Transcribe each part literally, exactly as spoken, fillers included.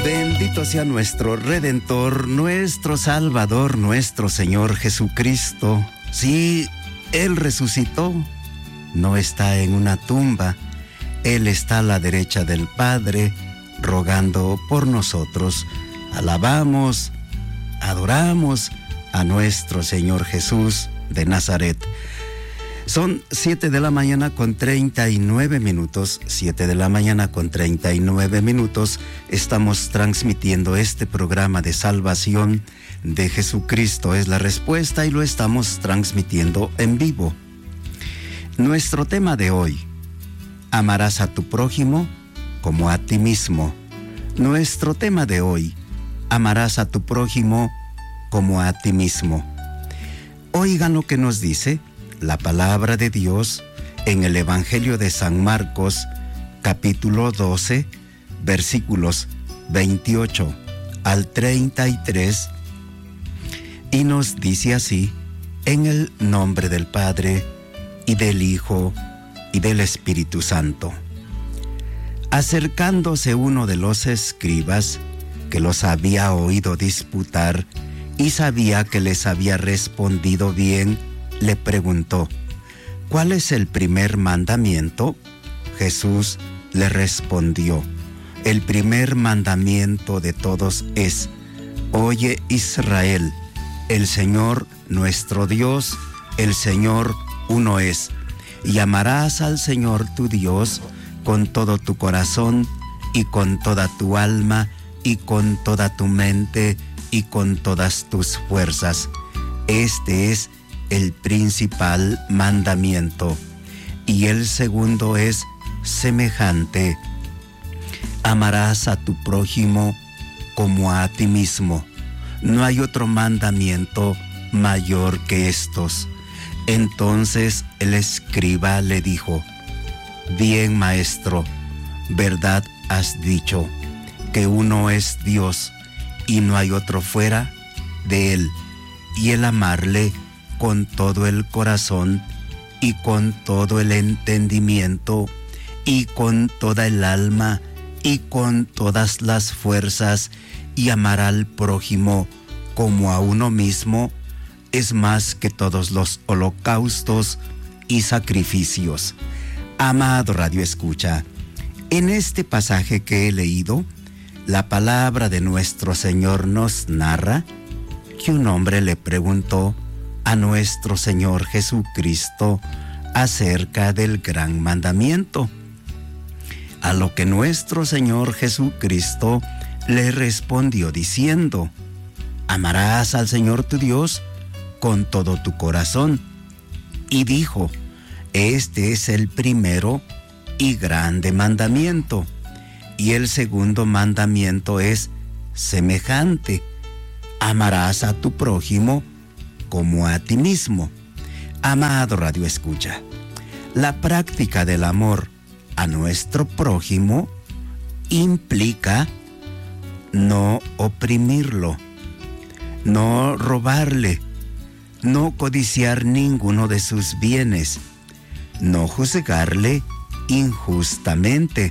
Bendito sea nuestro Redentor, nuestro Salvador, nuestro Señor Jesucristo. Sí, Él resucitó, no está en una tumba. Él está a la derecha del Padre, rogando por nosotros. Alabamos, adoramos a nuestro Señor Jesús de Nazaret. Son siete de la mañana con treinta y nueve minutos, siete de la mañana con treinta y nueve minutos. Estamos transmitiendo este programa de salvación de Jesucristo es la respuesta y lo estamos transmitiendo en vivo. Nuestro tema de hoy, amarás a tu prójimo como a ti mismo. Nuestro tema de hoy, amarás a tu prójimo como a ti mismo. Oigan lo que nos dice la palabra de Dios en el Evangelio de San Marcos, capítulo doce, versículos veintiocho al treinta y tres, y nos dice así: en el nombre del Padre, y del Hijo, y del Espíritu Santo. Acercándose uno de los escribas, que los había oído disputar, y sabía que les había respondido bien, le preguntó: ¿cuál es el primer mandamiento? Jesús le respondió: el primer mandamiento de todos es: oye Israel, el Señor nuestro Dios, el Señor uno es, y amarás al Señor tu Dios con todo tu corazón, y con toda tu alma, y con toda tu mente, y con todas tus fuerzas. Este es el principal mandamiento. Y el segundo es semejante: amarás a tu prójimo como a ti mismo. No hay otro mandamiento mayor que estos. Entonces el escriba le dijo: bien, maestro, verdad has dicho, que uno es Dios y no hay otro fuera de él, y el amarle con todo el corazón, y con todo el entendimiento, y con toda el alma, y con todas las fuerzas, y amar al prójimo como a uno mismo, es más que todos los holocaustos y sacrificios. Amado Radio Escucha, en este pasaje que he leído, la palabra de nuestro Señor nos narra que un hombre le preguntó a nuestro Señor Jesucristo acerca del gran mandamiento. A lo que nuestro Señor Jesucristo le respondió diciendo: amarás al Señor tu Dios con todo tu corazón. Y dijo: este es el primero y grande mandamiento. Y el segundo mandamiento es semejante: amarás a tu prójimo como a ti mismo. Amado Radio Escucha, la práctica del amor a nuestro prójimo implica no oprimirlo, no robarle, no codiciar ninguno de sus bienes, no juzgarle injustamente,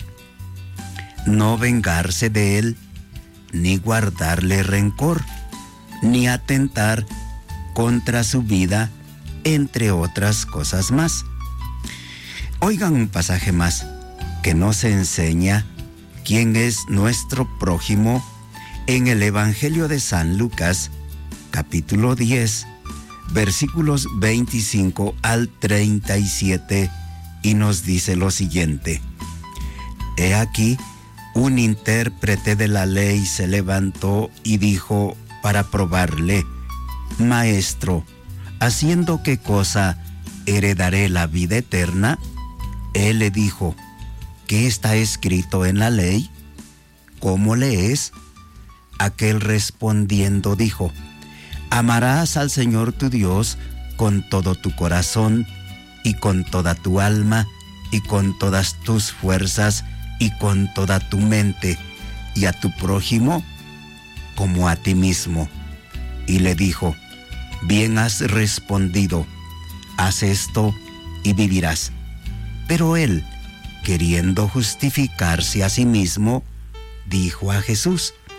no vengarse de él, ni guardarle rencor, ni atentar contra su vida, entre otras cosas más. Oigan un pasaje más que nos enseña quién es nuestro prójimo en el Evangelio de San Lucas, capítulo diez, versículos veinticinco al treinta y siete, y nos dice lo siguiente: he aquí, un intérprete de la ley se levantó y dijo para probarle: maestro, ¿haciendo qué cosa heredaré la vida eterna? Él le dijo: ¿qué está escrito en la ley? ¿Cómo lees? Aquel respondiendo dijo: amarás al Señor tu Dios con todo tu corazón, y con toda tu alma, y con todas tus fuerzas, y con toda tu mente, y a tu prójimo como a ti mismo. Y le dijo: bien has respondido, haz esto y vivirás. Pero él, queriendo justificarse a sí mismo, dijo a Jesús: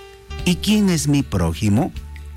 ¿y quién es mi prójimo?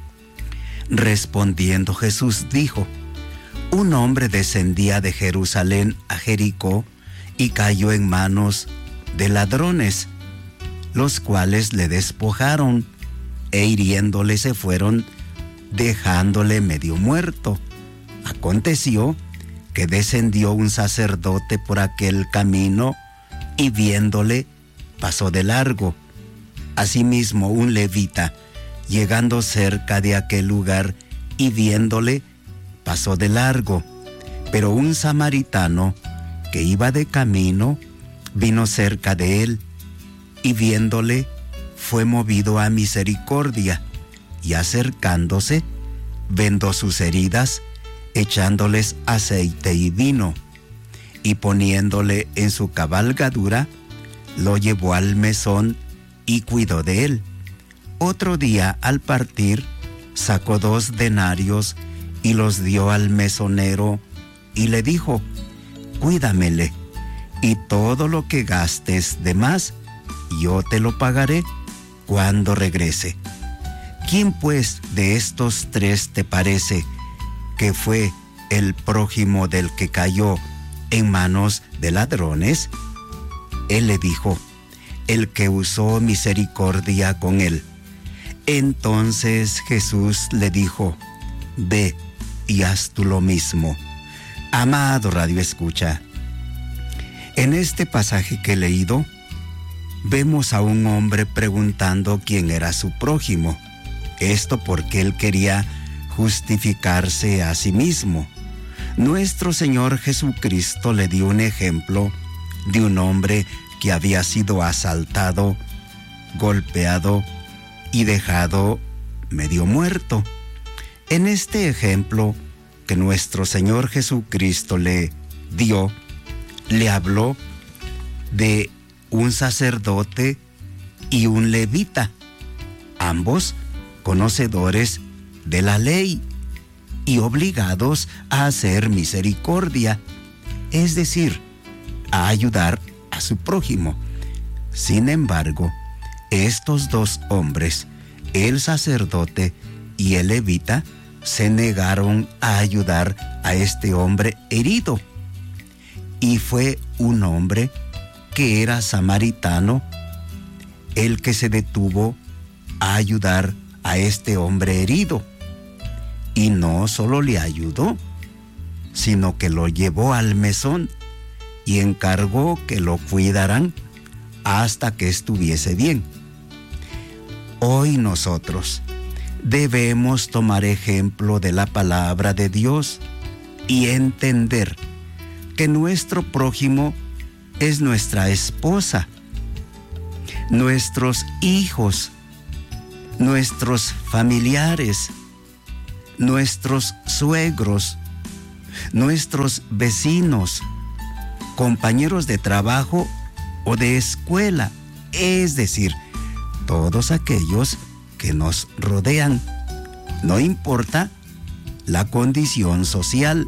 Respondiendo Jesús dijo: un hombre descendía de Jerusalén a Jericó y cayó en manos de ladrones, los cuales le despojaron e hiriéndole se fueron, dejándole medio muerto. Aconteció que descendió un sacerdote por aquel camino y viéndole pasó de largo. Asimismo un levita, llegando cerca de aquel lugar y viéndole, pasó de largo. Pero un samaritano que iba de camino vino cerca de él y viéndole fue movido a misericordia y acercándose vendó sus heridas, echándoles aceite y vino, y poniéndole en su cabalgadura, lo llevó al mesón y cuidó de él. Otro día al partir sacó dos denarios y los dio al mesonero y le dijo: cuídamele, y todo lo que gastes de más yo te lo pagaré cuando regrese. ¿Quién pues de estos tres te parece que fue el prójimo del que cayó en manos de ladrones? Él le dijo: el que usó misericordia con él. Entonces Jesús le dijo: ve y haz tú lo mismo. Amado Radio Escucha, en este pasaje que he leído, vemos a un hombre preguntando quién era su prójimo. Esto porque él quería justificarse a sí mismo. Nuestro Señor Jesucristo le dio un ejemplo de un hombre que había sido asaltado, golpeado y dejado medio muerto. En este ejemplo que nuestro Señor Jesucristo le dio, le habló de un sacerdote y un levita, ambos conocedores de la ley y obligados a hacer misericordia, es decir, a ayudar a su prójimo. Sin embargo, estos dos hombres, el sacerdote y el levita, se negaron a ayudar a este hombre herido. Y fue un hombre que era samaritano el que se detuvo a ayudar a este hombre herido. Y no solo le ayudó, sino que lo llevó al mesón y encargó que lo cuidaran hasta que estuviese bien. Hoy nosotros debemos tomar ejemplo de la palabra de Dios y entender que nuestro prójimo es nuestra esposa, nuestros hijos, nuestros familiares, nuestros suegros, nuestros vecinos, compañeros de trabajo o de escuela, es decir, todos aquellos que nos rodean. No importa la condición social,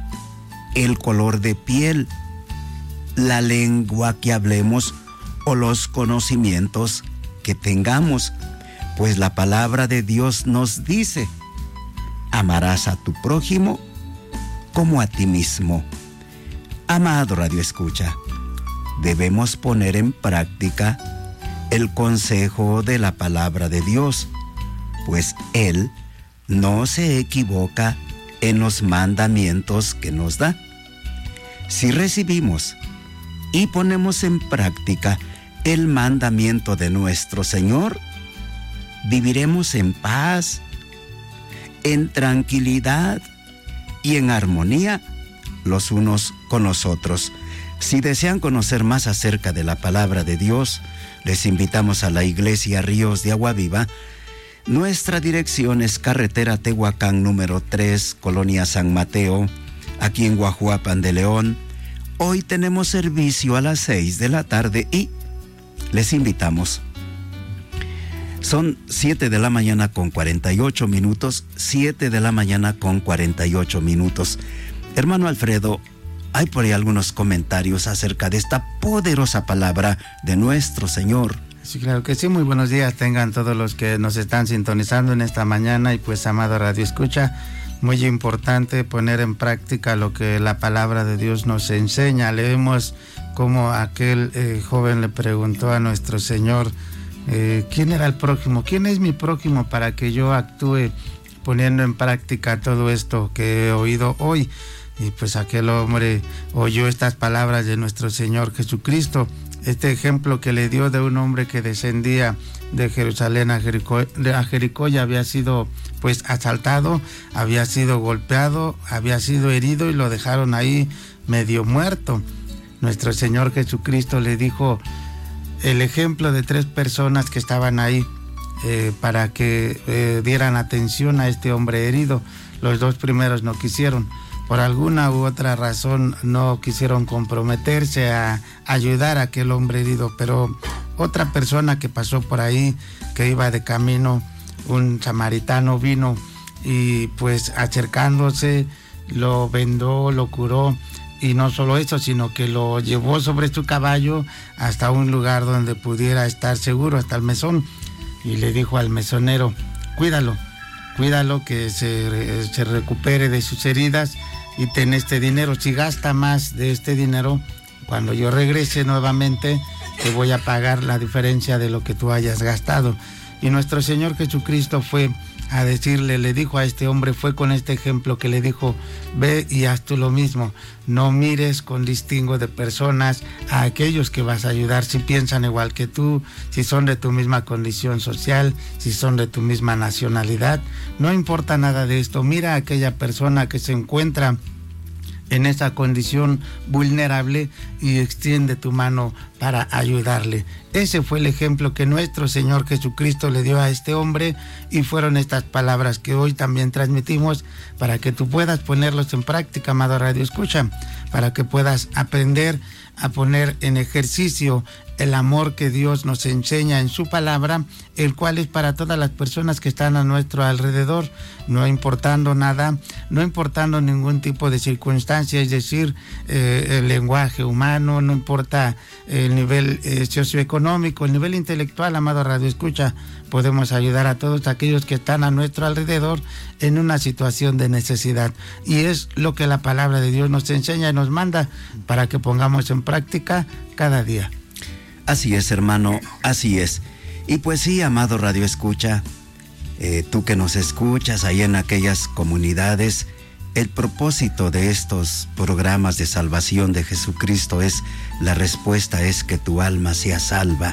el color de piel, la lengua que hablemos o los conocimientos que tengamos, pues la palabra de Dios nos dice: amarás a tu prójimo como a ti mismo. Amado Radio Escucha, debemos poner en práctica el consejo de la palabra de Dios, pues Él no se equivoca en los mandamientos que nos da. Si recibimos y ponemos en práctica el mandamiento de nuestro Señor, viviremos en paz, en tranquilidad y en armonía los unos con los otros. Si desean conocer más acerca de la palabra de Dios, les invitamos a la Iglesia Ríos de Agua Viva. Nuestra dirección es carretera Tehuacán número tres, Colonia San Mateo, aquí en Guajuapan de León. Hoy tenemos servicio a las seis de la tarde y les invitamos. Son siete de la mañana con cuarenta y ocho minutos, siete de la mañana con cuarenta y ocho minutos. Hermano Alfredo, hay por ahí algunos comentarios acerca de esta poderosa palabra de nuestro Señor. Sí, claro que sí. Muy buenos días tengan todos los que nos están sintonizando en esta mañana. Y pues, amado Radio Escucha, muy importante poner en práctica lo que la palabra de Dios nos enseña. Leemos como aquel eh, joven le preguntó a nuestro Señor, eh, ¿quién era el prójimo? ¿Quién es mi prójimo para que yo actúe poniendo en práctica todo esto que he oído hoy? Y pues aquel hombre oyó estas palabras de nuestro Señor Jesucristo, este ejemplo que le dio de un hombre que descendía de Jerusalén a Jericó, a Jericó ya había sido pues asaltado, había sido golpeado, había sido herido y lo dejaron ahí medio muerto. Nuestro Señor Jesucristo le dijo el ejemplo de tres personas que estaban ahí eh, para que eh, dieran atención a este hombre herido. Los dos primeros no quisieron. Por alguna u otra razón no quisieron comprometerse a ayudar a aquel hombre herido, pero otra persona que pasó por ahí, que iba de camino, un samaritano vino y pues acercándose lo vendó, lo curó, y no solo eso, sino que lo llevó sobre su caballo hasta un lugar donde pudiera estar seguro, hasta el mesón, y le dijo al mesonero, cuídalo, cuídalo que se, se recupere de sus heridas y ten este dinero. Si gasta más de este dinero, cuando yo regrese nuevamente, te voy a pagar la diferencia de lo que tú hayas gastado. Y nuestro Señor Jesucristo fue a decirle, le dijo a este hombre, fue con este ejemplo que le dijo, ve y haz tú lo mismo, no mires con distingo de personas a aquellos que vas a ayudar, si piensan igual que tú, si son de tu misma condición social, si son de tu misma nacionalidad, no importa nada de esto, mira a aquella persona que se encuentra en esa condición vulnerable y extiende tu mano para ayudarle. Ese fue el ejemplo que nuestro Señor Jesucristo le dio a este hombre, y fueron estas palabras que hoy también transmitimos para que tú puedas ponerlos en práctica, amado Radio Escucha, para que puedas aprender a poner en ejercicio el amor que Dios nos enseña en su palabra, el cual es para todas las personas que están a nuestro alrededor, no importando nada, no importando ningún tipo de circunstancia, es decir, eh, el lenguaje humano, no importa el nivel eh, socioeconómico, el nivel intelectual, amado Radio Escucha, podemos ayudar a todos aquellos que están a nuestro alrededor en una situación de necesidad. Y es lo que la palabra de Dios nos enseña y nos manda para que pongamos en práctica cada día. Así es, hermano, así es. Y pues sí, amado Radio Escucha, eh, tú que nos escuchas ahí en aquellas comunidades, el propósito de estos programas de salvación de Jesucristo es, la respuesta es que tu alma sea salva.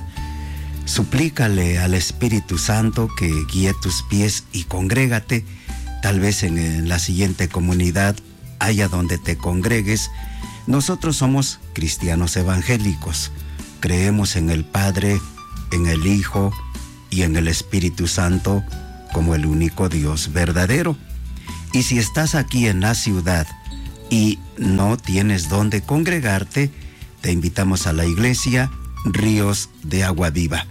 Suplícale al Espíritu Santo que guíe tus pies y congrégate, tal vez en, en la siguiente comunidad, allá donde te congregues. Nosotros somos cristianos evangélicos. Creemos en el Padre, en el Hijo y en el Espíritu Santo como el único Dios verdadero. Y si estás aquí en la ciudad y no tienes dónde congregarte, te invitamos a la iglesia Ríos de Agua Viva.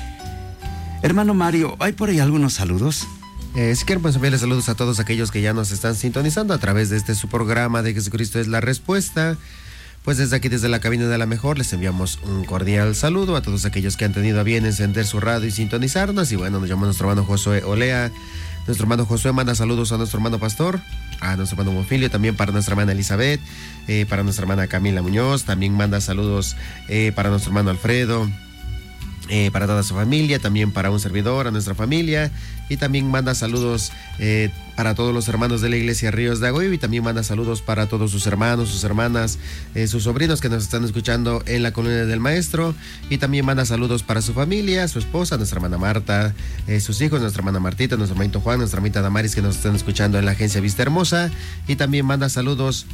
Hermano Mario, ¿hay por ahí algunos saludos? Eh, si quieren, pues enviarles saludos a todos aquellos que ya nos están sintonizando a través de este su programa de Jesucristo es la Respuesta. Pues desde aquí, desde la cabina de La Mejor, les enviamos un cordial saludo a todos aquellos que han tenido a bien encender su radio y sintonizarnos. Y bueno, nos llama nuestro hermano Josué Olea. Nuestro hermano Josué manda saludos a nuestro hermano Pastor, a nuestro hermano Bonfilio, también para nuestra hermana Elizabeth, eh, para nuestra hermana Camila Muñoz, también manda saludos eh, para nuestro hermano Alfredo, eh, para toda su familia, también para un servidor, a nuestra familia, y también manda saludos eh, para todos los hermanos de la iglesia Ríos de Agua Viva, y también manda saludos para todos sus hermanos, sus hermanas, eh, sus sobrinos que nos están escuchando en la colonia del Maestro, y también manda saludos para su familia, su esposa, nuestra hermana Marta, eh, sus hijos, nuestra hermana Martita, nuestro hermanito Juan, nuestra hermanita Damaris que nos están escuchando en la agencia Vista Hermosa, y también manda saludos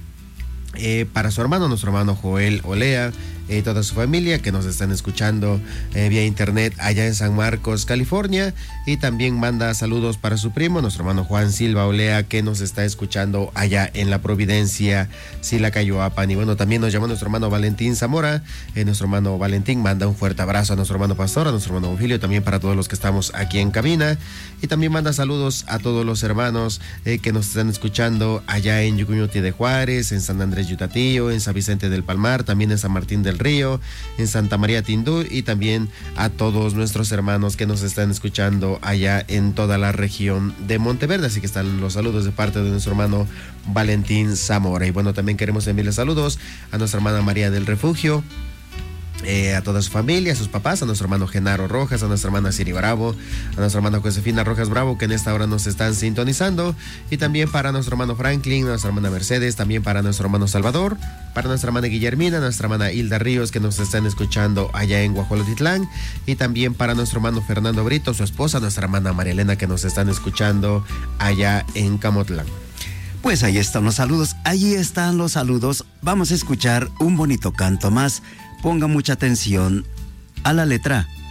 Eh, para su hermano, nuestro hermano Joel Olea, eh, toda su familia que nos están escuchando eh, vía internet allá en San Marcos, California, y también manda saludos para su primo, nuestro hermano Juan Silva Olea, que nos está escuchando allá en la Providencia, Silacayoapan. Y bueno, también nos llama nuestro hermano Valentín Zamora, eh, nuestro hermano Valentín manda un fuerte abrazo a nuestro hermano Pastor, a nuestro hermano Bonfilio, también para todos los que estamos aquí en cabina, y también manda saludos a todos los hermanos eh, que nos están escuchando allá en Yucuñuti de Juárez, en San Andrés Yutatío, en San Vicente del Palmar, también en San Martín de del Río, en Santa María Tindú, y también a todos nuestros hermanos que nos están escuchando allá en toda la región de Monteverde. Así que están los saludos de parte de nuestro hermano Valentín Zamora. Y bueno, también queremos enviarle saludos a nuestra hermana María del Refugio, Eh, a toda su familia, a sus papás, a nuestro hermano Genaro Rojas, a nuestra hermana Siri Bravo, a nuestra hermana Josefina Rojas Bravo, que en esta hora nos están sintonizando, y también para nuestro hermano Franklin, nuestra hermana Mercedes, también para nuestro hermano Salvador, para nuestra hermana Guillermina, nuestra hermana Hilda Ríos, que nos están escuchando allá en Guajolotitlán, y también para nuestro hermano Fernando Brito, su esposa, nuestra hermana María Elena, que nos están escuchando allá en Camotlán. Pues ahí están los saludos, ahí están los saludos. Vamos a escuchar un bonito canto más. Ponga mucha atención a la letra.